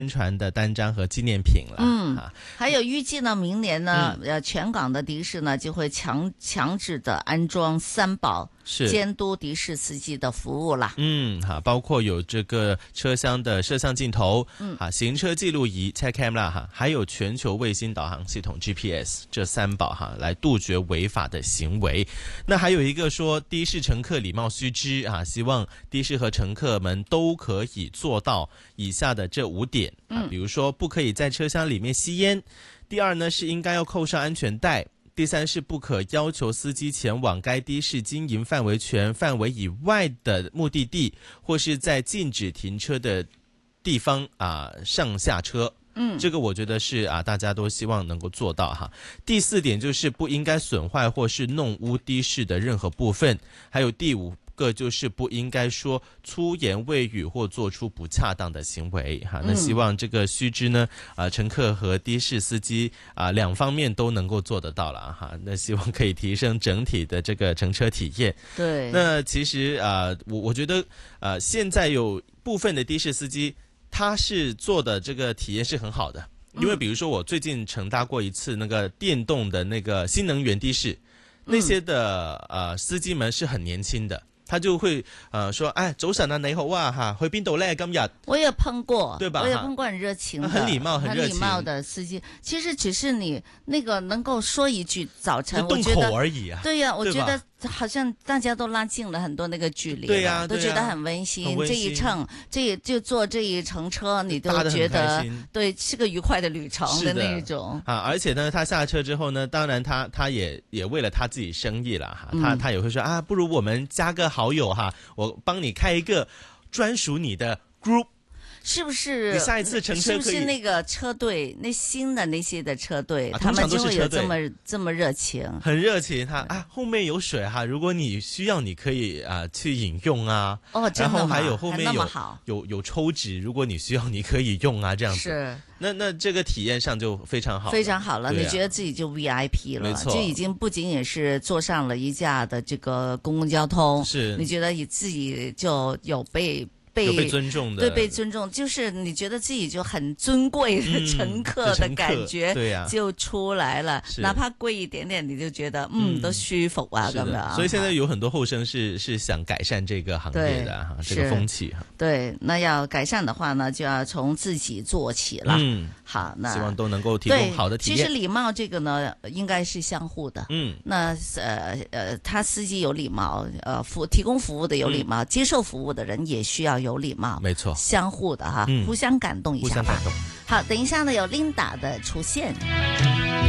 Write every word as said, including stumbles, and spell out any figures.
宣传的单张和纪念品了。 嗯， 啊、 还有预计呢，明年呢， 嗯、 呃，全港的的士呢就会强强制的安裝三宝， 是监督的士司机的服务啦。 嗯，哈，包括有这个车厢的摄像镜头，嗯，哈，行车记录仪 check camera 哈，还有全球卫星导航系统 G P S 这三宝哈，来杜绝违法的行为。那还有一个说的士乘客礼貌须知啊，希望的士和乘客们都可以做到以下的这五点啊，比如说不可以在车厢里面吸烟，第二呢是应该要扣上安全带。第三是不可要求司机前往该的士经营范围权范围以外的目的地，或是在禁止停车的地方啊上下车。嗯，这个我觉得是啊，大家都希望能够做到哈。第四点就是不应该损坏或是弄污的士的任何部分，还有第五个就是不应该说粗言秽语或做出不恰当的行为哈。那希望这个须知呢，啊、呃，乘客和的士司机啊、呃、两方面都能够做得到了哈。那希望可以提升整体的这个乘车体验。 对， 那其实啊、呃，我我觉得呃，现在有部分的的士司机他是做的这个体验是很好的，因为比如说我最近乘搭过一次那个电动的那个新能源的士，那些的呃司机们是很年轻的。他就會呃說，哎，早晨啊，你好啊，哈，去邊度呢？今日我也碰過， 對吧？ 我也碰過很熱情的， 很禮貌，很熱情， 很禮貌的司機。其實只是你那個能夠說一句早晨， 動口而已啊。 對呀、啊，我覺得好像大家都拉近了很多那個距離， 對呀、啊， 都覺得很溫馨。 很溫馨這一程，這就坐這一程車，你都覺得對是個愉快的旅程的那一種啊。而且呢，他下車之後呢，當然他他也也為了他自己生意了哈，他、嗯、他也會說啊，不如我們加個好友哈，我幫你開一個專屬你的 group。 是不是？ 你下一次乘車可以是不是那個車隊，那新的那些的車隊， 啊、 他們就會有這麼這麼熱情， 很熱情。他啊，後面有水哈，如果你需要，你可以啊去飲用啊。 哦，真的嗎？ 然後還有後面有好有有抽紙，如果你需要，你可以用啊，這樣子。 是。 那那這個體驗上就非常好， 非常好了。啊、你覺得自己就 V I P 了，就已經不僅僅是坐上了一架的這個公共交通， 是你覺得你自己就有被。被, 有被尊重的， 對，被尊重，就是你覺得自己就很尊貴的乘客的感覺， 對呀， 就出來了。 嗯、 哪怕貴一點點，你就覺得嗯，嗯都舒服啊，咁樣。 所以現在有很多後生是是想改善這個行業的哈，這個風氣哈。 對，那要改善的話呢，就要從自己做起了。嗯，好，那希望都能夠提供好的體驗。 其實禮貌這個呢，應該是相互的。 嗯， 那呃呃，他司機有禮貌，呃服提供服務的有禮貌，嗯、接受服務的人也需要有禮貌， 沒錯， 相互的哈，嗯、互相感動一下吧。 互相感動。 好，等一下呢，有 Linda 的出現。